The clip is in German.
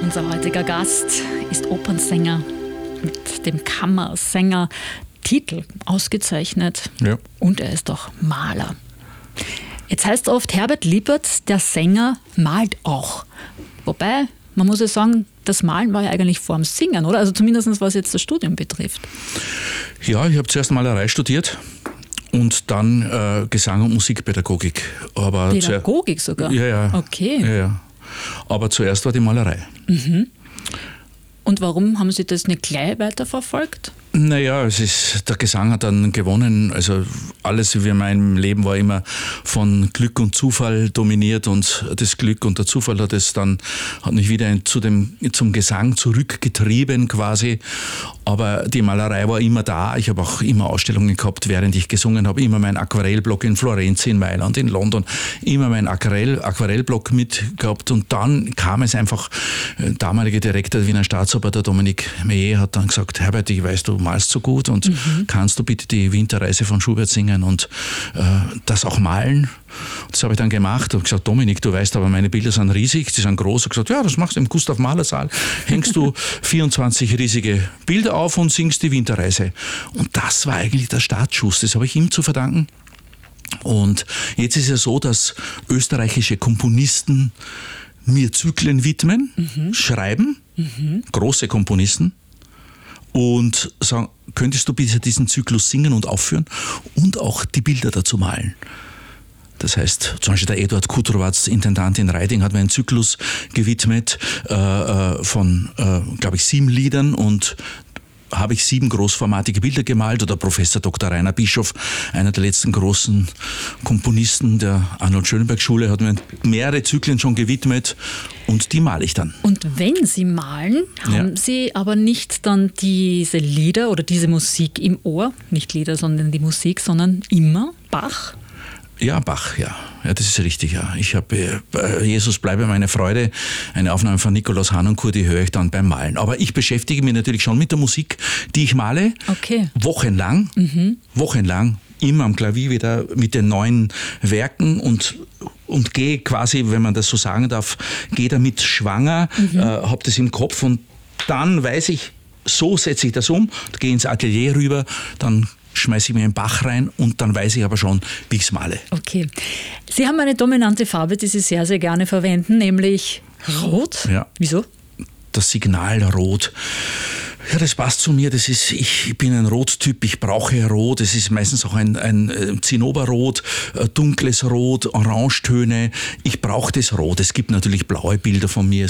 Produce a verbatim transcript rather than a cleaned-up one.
Unser heutiger Gast ist Opernsänger mit dem Kammersänger-Titel ausgezeichnet. Ja. Und er ist auch Maler. Jetzt heißt oft, Herbert Lippert, der Sänger, malt auch. Wobei, man muss ja sagen, das Malen war ja eigentlich vor dem Singen, oder? Also zumindest was jetzt das Studium betrifft. Ja, ich habe zuerst Malerei studiert und dann äh, Gesang und Musikpädagogik. Aber Pädagogik zu, sogar? Ja, ja. Okay. Ja, ja. Aber zuerst war die Malerei. Mhm. Und warum haben Sie das nicht gleich weiterverfolgt? Naja, es ist, der Gesang hat dann gewonnen. Also alles in meinem Leben war immer von Glück und Zufall dominiert und das Glück und der Zufall hat es dann, hat mich wieder zu dem, zum Gesang zurückgetrieben quasi. Aber die Malerei war immer da. Ich habe auch immer Ausstellungen gehabt, während ich gesungen habe. Immer mein Aquarellblock in Florenz, in Mailand, in London. Immer mein Aquarell, Aquarellblock mitgehabt. Und dann kam es einfach, der damalige Direktor der Wiener Staatsoper, der Dominik Meyer, hat dann gesagt, Herbert, ich weiß, du malst so gut und mhm. kannst du bitte die Winterreise von Schubert singen und äh, das auch malen? Das habe ich dann gemacht und gesagt, Dominik, du weißt aber, meine Bilder sind riesig, die sind groß. Ich habe gesagt, ja, das machst du im Gustav Mahler Saal. Hängst du vierundzwanzig riesige Bilder auf und singst die Winterreise. Und das war eigentlich der Startschuss. Das habe ich ihm zu verdanken. Und jetzt ist es so, dass österreichische Komponisten mir Zyklen widmen, mhm. schreiben, mhm. große Komponisten, und sagen, könntest du bitte diesen Zyklus singen und aufführen und auch die Bilder dazu malen. Das heißt, zum Beispiel der Eduard Kutrowatz, Intendant in Reiding, hat mir einen Zyklus gewidmet äh, von, äh, glaube ich, sieben Liedern und habe ich sieben großformatige Bilder gemalt, oder Professor Doktor Rainer Bischof, einer der letzten großen Komponisten der Arnold-Schönberg-Schule, hat mir mehrere Zyklen schon gewidmet und die male ich dann. Und wenn Sie malen, haben ja. Sie aber nicht dann diese Lieder oder diese Musik im Ohr, nicht Lieder, sondern die Musik, sondern immer Bach? Ja, Bach, ja. Ja, das ist richtig, ja. Ich habe äh, Jesus bleibe meine Freude, eine Aufnahme von Nikolaus Harnoncourt, die höre ich dann beim Malen. Aber ich beschäftige mich natürlich schon mit der Musik, die ich male, okay. wochenlang, mhm. wochenlang, immer am Klavier wieder mit den neuen Werken und und gehe quasi, wenn man das so sagen darf, gehe damit schwanger, mhm. äh, habe das im Kopf und dann weiß ich, so setze ich das um, gehe ins Atelier rüber, dann schmeiße ich mir einen Bach rein und dann weiß ich aber schon, wie ich es male. Okay. Sie haben eine dominante Farbe, die Sie sehr, sehr gerne verwenden, nämlich Rot. Ja. Wieso? Das Signalrot. Ja, das passt zu mir. Das ist, ich bin ein Rottyp, ich brauche Rot. Es ist meistens auch ein, ein Zinnoberrot, dunkles Rot, Orangetöne. Ich brauche das Rot. Es gibt natürlich blaue Bilder von mir.